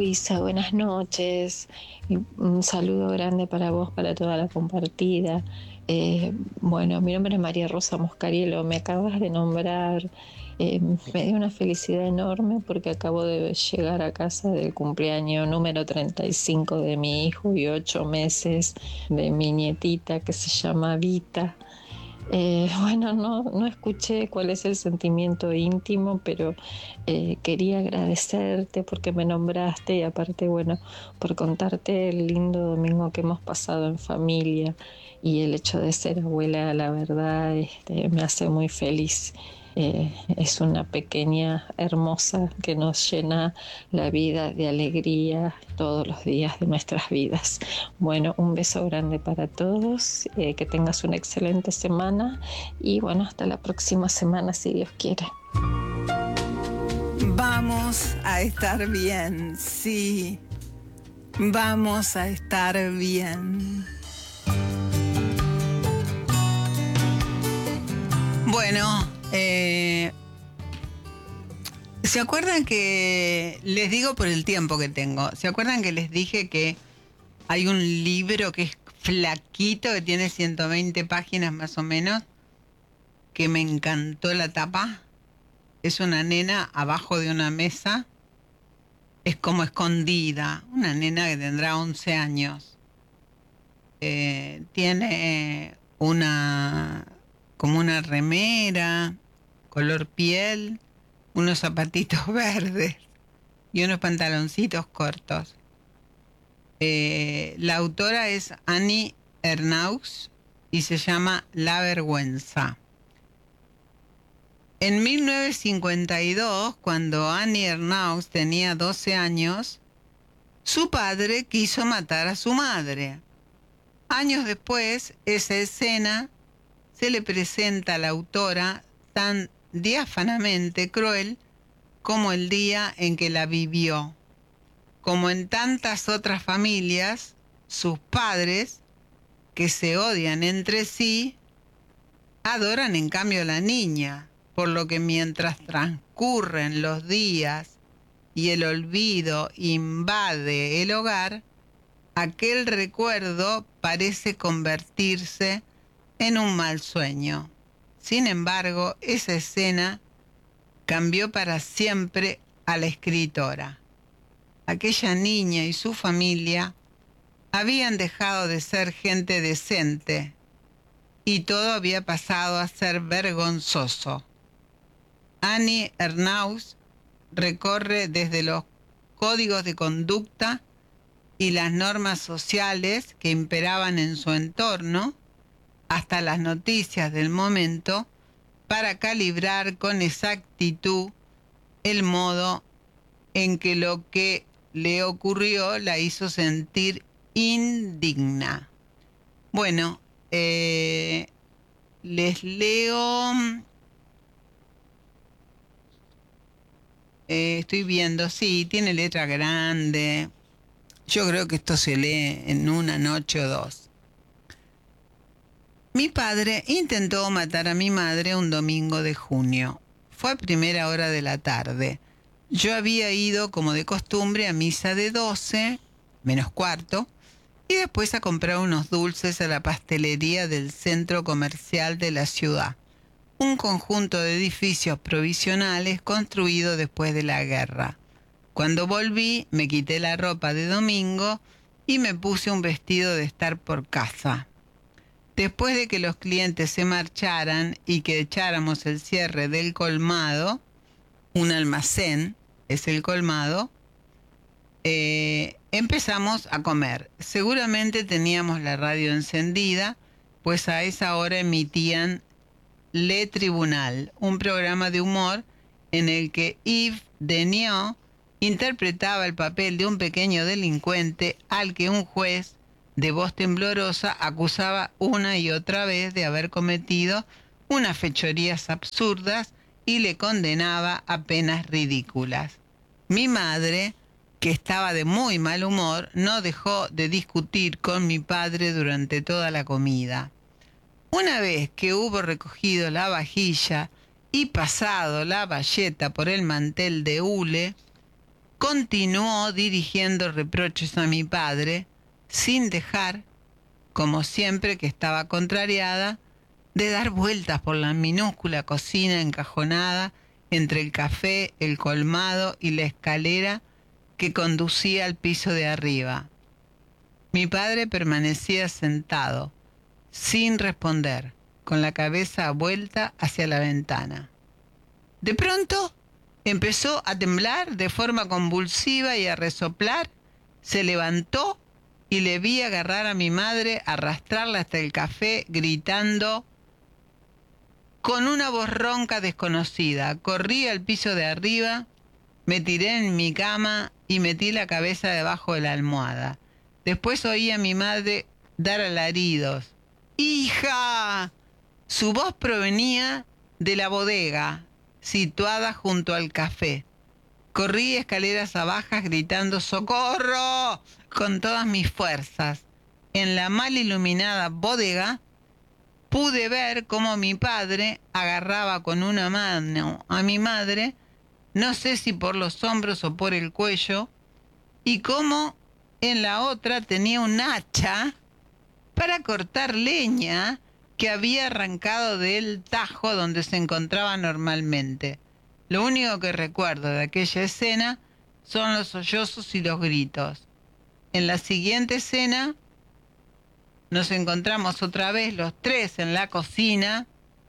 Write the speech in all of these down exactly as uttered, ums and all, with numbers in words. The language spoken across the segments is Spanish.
Luisa, buenas noches. Un saludo grande para vos, para toda la compartida. Eh, bueno, mi nombre es María Rosa Moscarielo, me acabas de nombrar. Eh, me dio una felicidad enorme porque acabo de llegar a casa del cumpleaños número treinta y cinco de mi hijo y ocho meses de mi nietita que se llama Vita. Eh, bueno, no, no escuché cuál es el sentimiento íntimo, pero eh, quería agradecerte porque me nombraste y aparte, bueno, por contarte el lindo domingo que hemos pasado en familia y el hecho de ser abuela, la verdad, este, me hace muy feliz. Eh, es una pequeña hermosa que nos llena la vida de alegría todos los días de nuestras vidas. Bueno, un beso grande para todos, eh, que tengas una excelente semana y bueno, hasta la próxima semana si Dios quiere. Vamos a estar bien, sí, vamos a estar bien. Bueno, eh, ¿se acuerdan que, les digo por el tiempo que tengo, ¿se acuerdan que les dije que hay un libro que es flaquito, que tiene ciento veinte páginas más o menos, que me encantó la tapa? Es una nena abajo de una mesa, es como escondida, una nena que tendrá once años. Eh, tiene una, como una remera, color piel, unos zapatitos verdes y unos pantaloncitos cortos. Eh, la autora es Annie Ernaux y se llama La vergüenza. En mil novecientos cincuenta y dos, cuando Annie Ernaux tenía doce años, su padre quiso matar a su madre. Años después, esa escena se le presenta a la autora tan diáfanamente cruel como el día en que la vivió. Como en tantas otras familias, sus padres, que se odian entre sí, adoran en cambio a la niña, por lo que mientras transcurren los días y el olvido invade el hogar, aquel recuerdo parece convertirse en un mal sueño. Sin embargo, esa escena cambió para siempre a la escritora. Aquella niña y su familia habían dejado de ser gente decente y todo había pasado a ser vergonzoso. Annie Ernaux recorre desde los códigos de conducta y las normas sociales que imperaban en su entorno hasta las noticias del momento para calibrar con exactitud el modo en que lo que le ocurrió la hizo sentir indigna. Bueno, eh, les leo, eh, estoy viendo, sí, tiene letra grande. Yo creo que esto se lee en una noche o dos. Mi padre intentó matar a mi madre un domingo de junio. Fue a primera hora de la tarde. Yo había ido, como de costumbre, a misa de doce, menos cuarto, y después a comprar unos dulces a la pastelería del centro comercial de la ciudad, un conjunto de edificios provisionales construido después de la guerra. Cuando volví, me quité la ropa de domingo y me puse un vestido de estar por casa. Después de que los clientes se marcharan y que echáramos el cierre del colmado, un almacén es el colmado, eh, empezamos a comer. Seguramente teníamos la radio encendida, pues a esa hora emitían Le Tribunal, un programa de humor en el que Yves Deneau interpretaba el papel de un pequeño delincuente al que un juez de voz temblorosa acusaba una y otra vez de haber cometido unas fechorías absurdas y le condenaba a penas ridículas. Mi madre, que estaba de muy mal humor, no dejó de discutir con mi padre durante toda la comida. Una vez que hubo recogido la vajilla y pasado la bayeta por el mantel de hule, continuó dirigiendo reproches a mi padre, sin dejar, como siempre que estaba contrariada, de dar vueltas por la minúscula cocina encajonada entre el café, el colmado y la escalera que conducía al piso de arriba. Mi padre permanecía sentado, sin responder, con la cabeza vuelta hacia la ventana. De pronto empezó a temblar de forma convulsiva y a resoplar. Se levantó y le vi agarrar a mi madre, arrastrarla hasta el café, gritando con una voz ronca desconocida. Corrí al piso de arriba, me tiré en mi cama y metí la cabeza debajo de la almohada. Después oí a mi madre dar alaridos. ¡Hija! Su voz provenía de la bodega, situada junto al café. Corrí escaleras abajo gritando ¡socorro! Con todas mis fuerzas. En la mal iluminada bodega pude ver cómo mi padre agarraba con una mano a mi madre, no sé si por los hombros o por el cuello, y cómo en la otra tenía un hacha para cortar leña que había arrancado del tajo donde se encontraba normalmente. Lo único que recuerdo de aquella escena son los sollozos y los gritos. En la siguiente escena nos encontramos otra vez los tres en la cocina,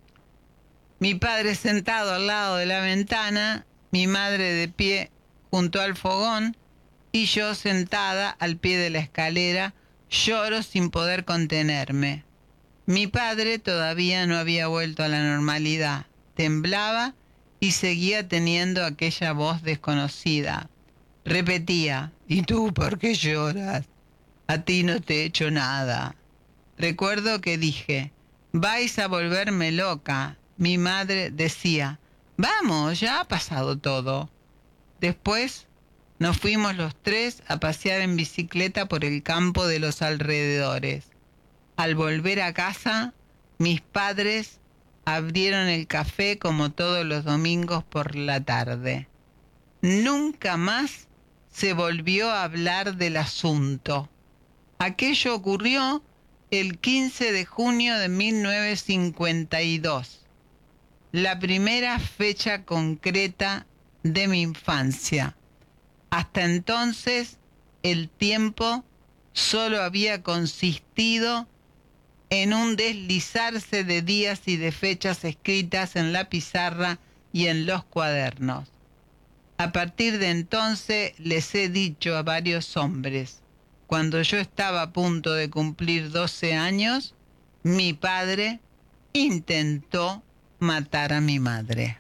mi padre sentado al lado de la ventana, mi madre de pie junto al fogón y yo sentada al pie de la escalera, lloro sin poder contenerme. Mi padre todavía no había vuelto a la normalidad, temblaba y seguía teniendo aquella voz desconocida. Repetía, ¿y tú por qué lloras? A ti no te he hecho nada. Recuerdo que dije, vais a volverme loca. Mi madre decía, vamos, ya ha pasado todo. Después nos fuimos los tres a pasear en bicicleta por el campo de los alrededores. Al volver a casa, mis padres abrieron el café como todos los domingos por la tarde. Nunca más se volvió a hablar del asunto. Aquello ocurrió el quince de junio de mil novecientos cincuenta y dos, la primera fecha concreta de mi infancia. Hasta entonces, el tiempo solo había consistido en un deslizarse de días y de fechas escritas en la pizarra y en los cuadernos. A partir de entonces les he dicho a varios hombres, cuando yo estaba a punto de cumplir doce años, mi padre intentó matar a mi madre.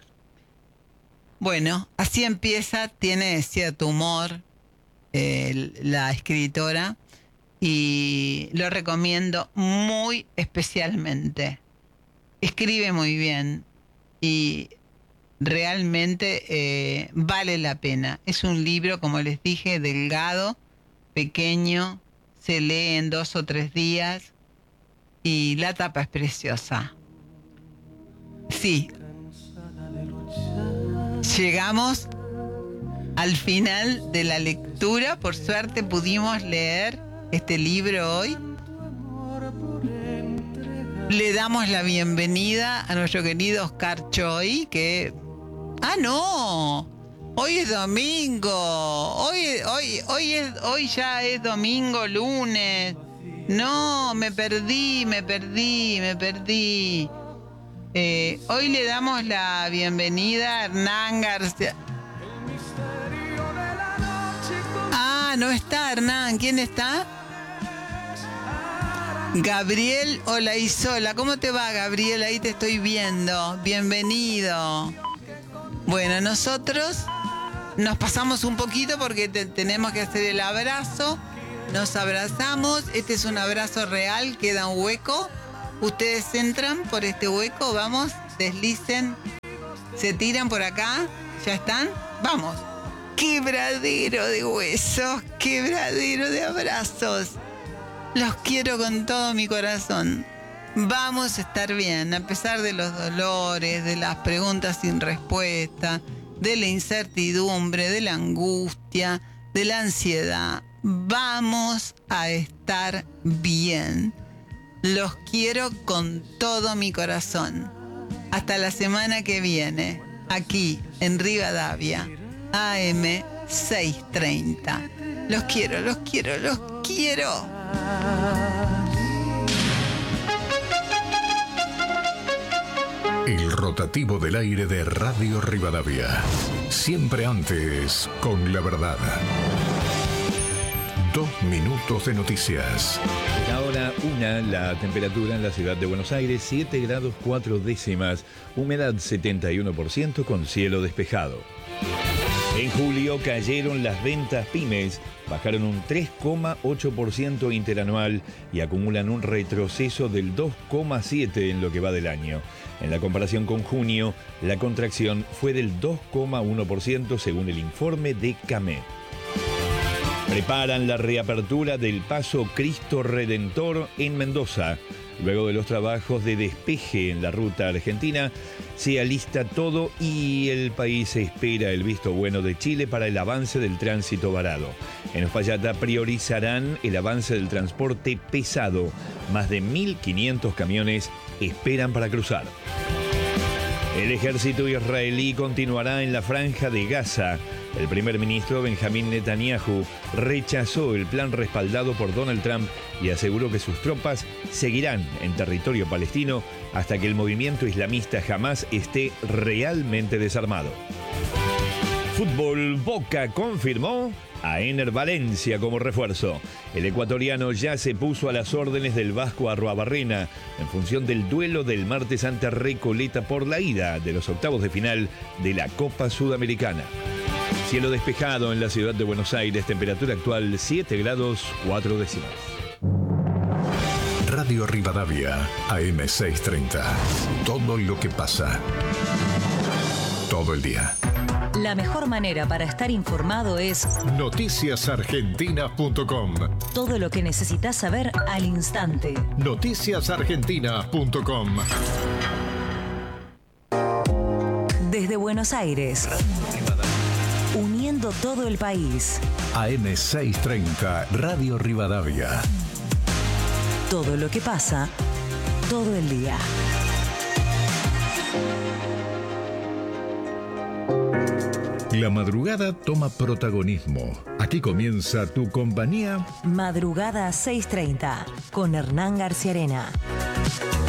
Bueno, así empieza, tiene cierto humor eh, la escritora y lo recomiendo muy especialmente. Escribe muy bien y realmente eh, vale la pena. Es un libro, como les dije, delgado, pequeño, se lee en dos o tres días y la tapa es preciosa. Sí, llegamos al final de la lectura. Por suerte pudimos leer este libro hoy. Le damos la bienvenida a nuestro querido Oscar Choi, que... ¡Ah, no! Hoy es domingo. Hoy, hoy, hoy, es, hoy ya es domingo, lunes. No, me perdí, me perdí, me perdí. Eh, hoy le damos la bienvenida a Hernán García. Ah, no está Hernán. ¿Quién está? Gabriel Olaizola. ¿Cómo te va, Gabriel? Ahí te estoy viendo. Bienvenido. Bueno, nosotros nos pasamos un poquito porque te, tenemos que hacer el abrazo. Nos abrazamos. Este es un abrazo real. Queda un hueco. Ustedes entran por este hueco. Vamos, deslicen. Se tiran por acá. ¿Ya están? Vamos. Quebradero de huesos. Quebradero de abrazos. Los quiero con todo mi corazón. Vamos a estar bien, a pesar de los dolores, de las preguntas sin respuesta, de la incertidumbre, de la angustia, de la ansiedad. Vamos a estar bien. Los quiero con todo mi corazón. Hasta la semana que viene, aquí en Rivadavia, A M seiscientos treinta. Los quiero, los quiero, los quiero. El rotativo del aire de Radio Rivadavia. Siempre antes, con la verdad. Dos minutos de noticias. Ahora una, la temperatura en la ciudad de Buenos Aires, siete grados cuatro décimas, humedad setenta y uno por ciento con cielo despejado. En julio cayeron las ventas pymes, bajaron un tres coma ocho por ciento interanual y acumulan un retroceso del dos coma siete por ciento en lo que va del año. En la comparación con junio, la contracción fue del dos coma uno por ciento según el informe de CAMET. Preparan la reapertura del Paso Cristo Redentor en Mendoza. Luego de los trabajos de despeje en la ruta argentina, se alista todo y el país espera el visto bueno de Chile para el avance del tránsito varado. En Uspallata priorizarán el avance del transporte pesado. Más de mil quinientos camiones esperan para cruzar. El ejército israelí continuará en la franja de Gaza. El primer ministro Benjamín Netanyahu rechazó el plan respaldado por Donald Trump y aseguró que sus tropas seguirán en territorio palestino hasta que el movimiento islamista Hamás esté realmente desarmado. Fútbol, Boca confirmó a Ener Valencia como refuerzo. El ecuatoriano ya se puso a las órdenes del Vasco Arruabarrena en función del duelo del martes ante Recoleta por la ida de los octavos de final de la Copa Sudamericana. Cielo despejado en la ciudad de Buenos Aires, temperatura actual siete grados cuatro décimas. Radio Rivadavia, A M seiscientos treinta. Todo lo que pasa. Todo el día. La mejor manera para estar informado es noticias argentinas punto com. Todo lo que necesitas saber al instante. noticias argentinas punto com. Desde Buenos Aires, uniendo todo el país. A M seiscientos treinta, Radio Rivadavia. Todo lo que pasa, todo el día. La madrugada toma protagonismo. Aquí comienza tu compañía. Madrugada seiscientos treinta con Hernán García Arena.